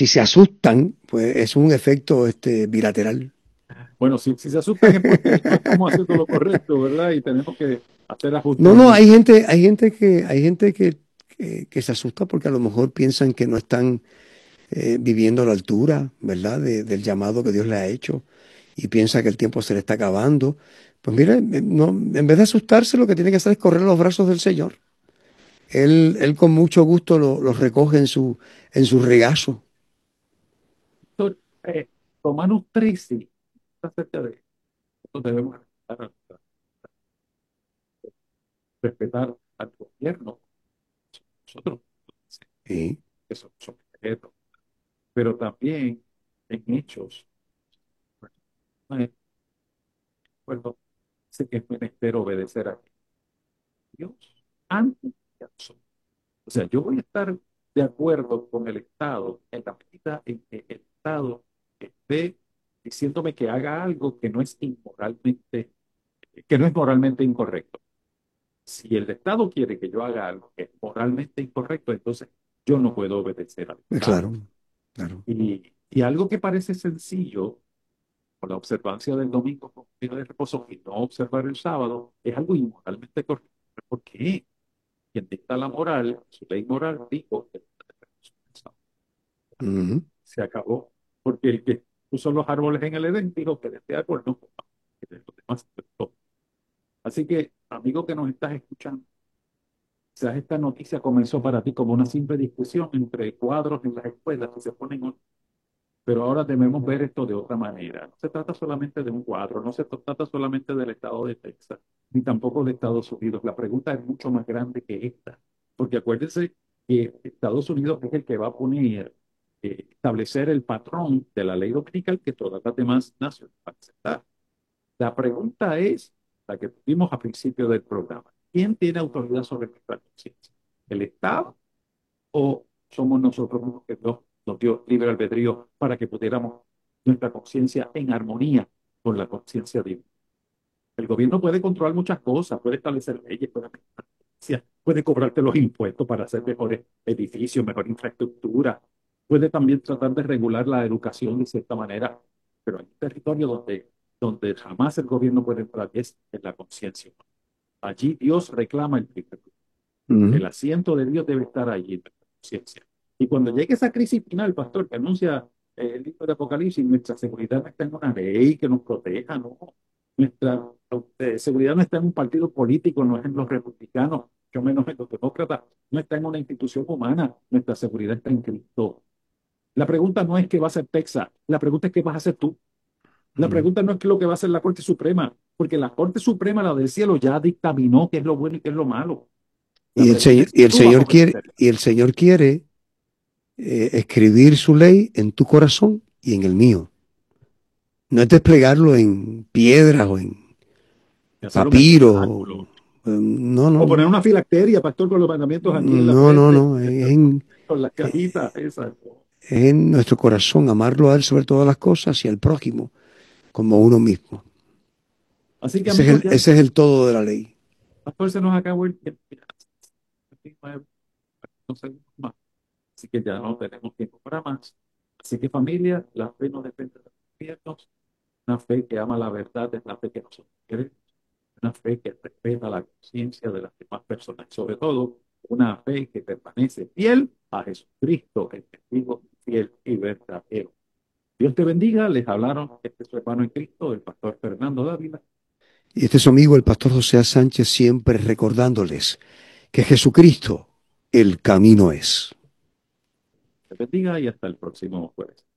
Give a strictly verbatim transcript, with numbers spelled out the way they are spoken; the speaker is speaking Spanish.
si se asustan, pues es un efecto este, bilateral. Bueno, si, si se asustan es porque no estamos haciendo lo correcto, ¿verdad? Y tenemos que hacer ajustes No, en no, eso. hay gente, hay gente que, hay gente que, que, que se asusta porque a lo mejor piensan que no están eh, viviendo a la altura, ¿verdad? De- del llamado que Dios le ha hecho y piensa que el tiempo se le está acabando. Pues mire, eh, no, en vez de asustarse, lo que tiene que hacer es correr a los brazos del Señor. Él, él con mucho gusto lo- los recoge en su, en su regazo. Entonces, eh, Romanos trece está acerca de esto. Debemos respetar, respetar al gobierno, nosotros, Sí, que somos objetos, pero también en hechos. No es acuerdo, sé que es menester obedecer a Dios antes que a nosotros. O sea, yo voy a estar de acuerdo con el Estado en la medida en que el Estado esté diciéndome que haga algo que no es inmoralmente, que no es moralmente incorrecto. Si el Estado quiere que yo haga algo que es moralmente incorrecto, entonces yo no puedo obedecer al eh, Estado. claro, claro. Y, y algo que parece sencillo, por la observancia del domingo como día de reposo y no observar el sábado, es algo inmoralmente correcto. ¿Por qué? Quien dicta la moral, su ley moral, dijo que Ujú. se acabó. Porque el que puso los árboles en el Edén dijo que desde árbol no coma, que de los demás se tocó. Así que, amigo que nos estás escuchando, quizás esta noticia comenzó para ti como una simple discusión entre cuadros en las escuelas que se ponen, pero ahora debemos ver esto de otra manera. No se trata solamente de un cuadro, no se trata solamente del estado de Texas, ni tampoco de Estados Unidos. La pregunta es mucho más grande que esta, porque acuérdense que Estados Unidos es el que va a poner, eh, establecer el patrón de la ley dominical que todas las demás naciones van a aceptar. La pregunta es la que tuvimos al principio del programa. ¿Quién tiene autoridad sobre nuestra conciencia? ¿El Estado o somos nosotros los que Dios nos dio libre albedrío para que pudiéramos nuestra conciencia en armonía con la conciencia divina? El gobierno puede controlar muchas cosas, puede establecer leyes, puede, puede cobrarte los impuestos para hacer mejores edificios, mejor infraestructura, puede también tratar de regular la educación de cierta manera, pero hay un territorio donde, donde jamás el gobierno puede entrar, y es en la conciencia. Allí Dios reclama el primer lugar. Ujú. El asiento de Dios debe estar allí en nuestra conciencia. Y cuando llegue esa crisis final, pastor, que anuncia eh, el libro de Apocalipsis, nuestra seguridad no está en una ley que nos proteja, no. Nuestra eh, seguridad no está en un partido político, no es en los republicanos, yo menos en los demócratas, no está en una institución humana, nuestra seguridad está en Cristo. La pregunta no es qué va a hacer Texas, la pregunta es qué vas a hacer tú. La Ujú. pregunta no es qué es lo que va a hacer la Corte Suprema, porque la Corte Suprema, la del cielo, ya dictaminó qué es lo bueno y qué es lo malo. La Y el pregunta Señor, es y si el tú vas a Señor quiere, obedecer. y el Señor quiere eh, escribir su ley en tu corazón y en el mío. No es desplegarlo en piedras o en Y hacerlo un papiros. O, espectáculo. eh, no, no, O no. poner una filacteria, pastor, con los mandamientos aquí en la No, no, frente, no. Es en, con las cajitas esas. es en nuestro corazón amarlo a Él sobre todas las cosas y al prójimo como uno mismo. Así que, Ese es amigos, el, ya, ese es el todo de la ley. pastor, se nos acabó el tiempo. No sé más. Así que ya no tenemos tiempo para más. Así que, familia, la fe no depende de los gobiernos. Una fe que ama la verdad es la fe que nosotros queremos. Una fe que respeta la conciencia de las demás personas. Sobre todo, una fe que permanece fiel a Jesucristo, el testigo fiel y verdadero. Dios te bendiga. Les hablaron este es su hermano en Cristo, el pastor Fernando Dávila. Y este es su amigo, el pastor José Sánchez, siempre recordándoles que Jesucristo el camino es. Te bendiga y hasta el próximo jueves.